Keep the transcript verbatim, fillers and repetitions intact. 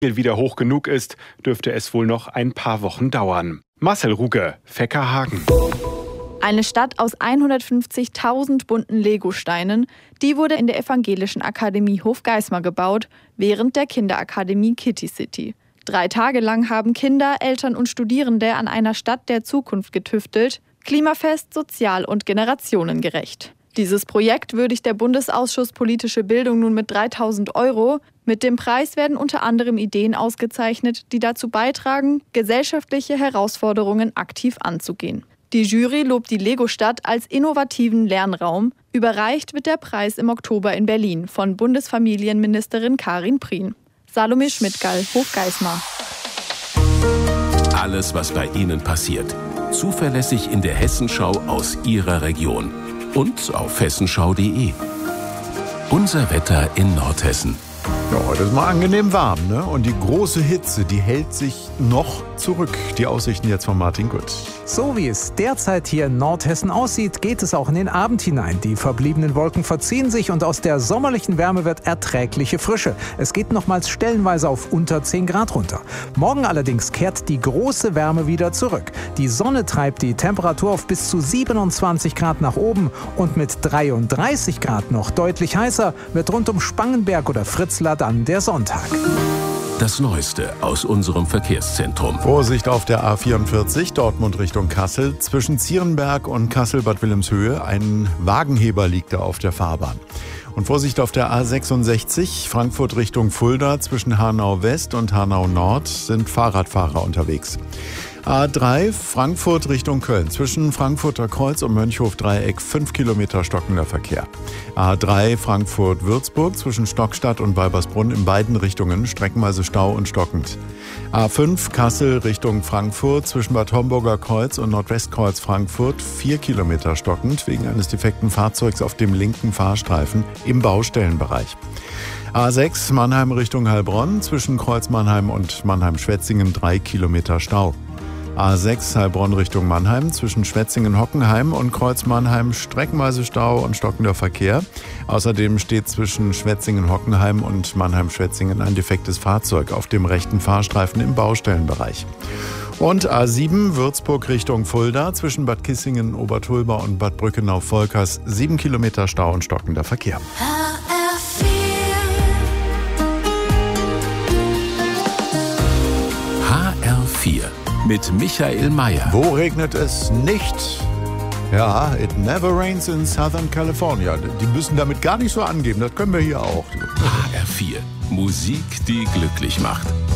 wieder hoch genug ist, dürfte es wohl noch ein paar Wochen dauern. Marcel Ruge, Feckerhagen. Eine Stadt aus hundertfünfzigtausend bunten Legosteinen, die wurde in der Evangelischen Akademie Hofgeismar gebaut, während der Kinderakademie Kitty City. Drei Tage lang haben Kinder, Eltern und Studierende an einer Stadt der Zukunft getüftelt, klimafest, sozial und generationengerecht. Dieses Projekt würdigt der Bundesausschuss Politische Bildung nun mit dreitausend Euro. Mit dem Preis werden unter anderem Ideen ausgezeichnet, die dazu beitragen, gesellschaftliche Herausforderungen aktiv anzugehen. Die Jury lobt die Lego-Stadt als innovativen Lernraum. Überreicht wird der Preis im Oktober in Berlin von Bundesfamilienministerin Karin Prien. Salome Schmidtgall, Hofgeismar. Alles, was bei Ihnen passiert. Zuverlässig in der Hessenschau aus Ihrer Region. Und auf hessenschau punkt de. Unser Wetter in Nordhessen. Ja, heute ist mal angenehm warm, ne? Und die große Hitze, die hält sich noch zurück. Die Aussichten jetzt von Martin Gut. So wie es derzeit hier in Nordhessen aussieht, geht es auch in den Abend hinein. Die verbliebenen Wolken verziehen sich und aus der sommerlichen Wärme wird erträgliche Frische. Es geht nochmals stellenweise auf unter zehn Grad runter. Morgen allerdings kehrt die große Wärme wieder zurück. Die Sonne treibt die Temperatur auf bis zu siebenundzwanzig Grad nach oben und mit dreiunddreißig Grad noch deutlich heißer wird rund um Spangenberg oder Fritzlar dann der Sonntag. Das Neueste aus unserem Verkehrszentrum. Vorsicht auf der A vierundvierzig, Dortmund Richtung Kassel. Zwischen Zierenberg und Kassel-Bad Wilhelmshöhe. Ein Wagenheber liegt da auf der Fahrbahn. Und Vorsicht auf der A sechsundsechzig, Frankfurt Richtung Fulda. Zwischen Hanau West und Hanau Nord sind Fahrradfahrer unterwegs. A drei, Frankfurt Richtung Köln. Zwischen Frankfurter Kreuz und Mönchhof-Dreieck fünf Kilometer stockender Verkehr. A drei, Frankfurt-Würzburg. Zwischen Stockstadt und Walbersbrunn in beiden Richtungen streckenweise Stau und stockend. A fünf, Kassel Richtung Frankfurt. Zwischen Bad Homburger Kreuz und Nordwestkreuz Frankfurt vier Kilometer stockend wegen eines defekten Fahrzeugs auf dem linken Fahrstreifen im Baustellenbereich. A sechs, Mannheim Richtung Heilbronn. Zwischen Kreuz Mannheim und Mannheim-Schwetzingen drei Kilometer Stau. A sechs Heilbronn Richtung Mannheim, zwischen Schwetzingen-Hockenheim und Kreuz Mannheim streckenweise Stau und stockender Verkehr. Außerdem steht zwischen Schwetzingen-Hockenheim und Mannheim-Schwetzingen ein defektes Fahrzeug auf dem rechten Fahrstreifen im Baustellenbereich. Und A sieben Würzburg Richtung Fulda, zwischen Bad Kissingen, Obertulba und Bad Brückenau-Volkers sieben Kilometer Stau und stockender Verkehr. H R vier mit Michael Mayer. Wo regnet es nicht? Ja, it never rains in Southern California. Die müssen damit gar nicht so angeben. Das können wir hier auch. H R vier. Musik, die glücklich macht.